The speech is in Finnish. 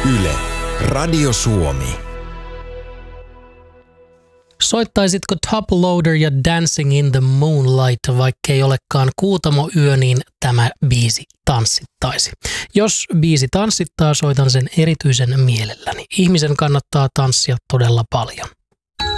Yle, Radio Suomi. Soittaisitko Top Loader ja Dancing in the Moonlight, vaikkei olekaan Kuutamoyö, niin tämä biisi tanssittaisi. Jos biisi tanssittaa, soitan sen erityisen mielelläni. Ihmisen kannattaa tanssia todella paljon.